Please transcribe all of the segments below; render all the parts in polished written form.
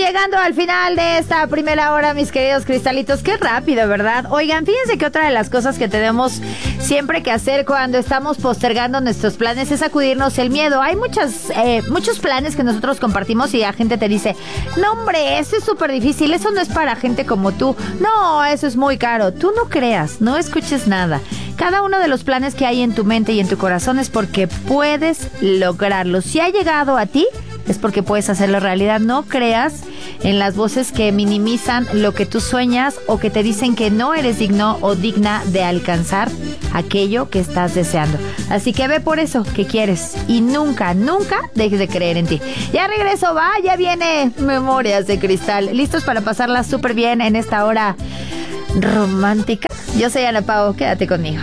llegando al final de esta primera hora, mis queridos cristalitos. Qué rápido, ¿verdad? Oigan, fíjense que otra de las cosas que tenemos siempre que hacer cuando estamos postergando nuestros planes es sacudirnos el miedo. Hay muchos planes que nosotros compartimos y la gente te dice, no hombre, eso es súper difícil, eso no es para gente como tú. No, eso es muy caro. Tú no creas, no escuches nada. Cada uno de los planes que hay en tu mente y en tu corazón es porque puedes lograrlo. Si ha llegado a ti, es porque puedes hacerlo realidad. No creas en las voces que minimizan lo que tú sueñas o que te dicen que no eres digno o digna de alcanzar aquello que estás deseando. Así que ve por eso que quieres y nunca, nunca dejes de creer en ti. Ya regreso, ya viene Memorias de Cristal. ¿Listos para pasarla súper bien en esta hora romántica? Yo soy Ana Pao, quédate conmigo.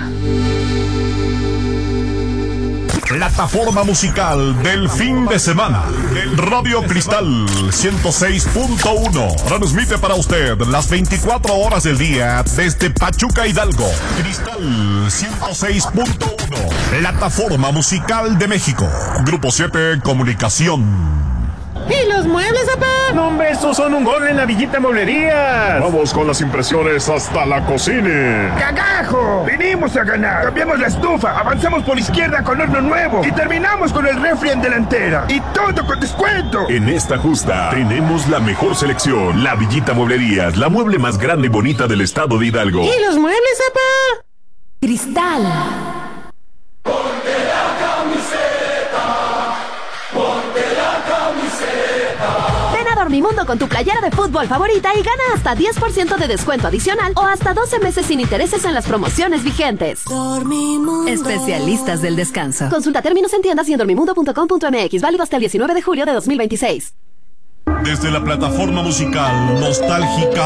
Plataforma musical del fin de semana. Radio Cristal 106.1 transmite para usted las 24 horas del día desde Pachuca, Hidalgo. Cristal 106.1, plataforma musical de México. Grupo 7 Comunicación. ¿Y los muebles, papá? No, hombre, estos son un gol en la Villita Mueblerías. Vamos con las impresiones hasta la cocina. ¡Cagajo! Venimos a ganar. Cambiamos la estufa, avanzamos por izquierda con horno nuevo y terminamos con el refri en delantera. Y todo con descuento. En esta justa tenemos la mejor selección. La Villita Mueblerías, la mueble más grande y bonita del estado de Hidalgo. ¿Y los muebles, papá? Cristal. Dormimundo con tu playera de fútbol favorita y gana hasta 10% de descuento adicional o hasta 12 meses sin intereses en las promociones vigentes. Dormimundo. Especialistas del descanso. Consulta términos en tiendas y en dormimundo.com.mx. Válido hasta el 19 de julio de 2026. Desde la plataforma musical nostálgica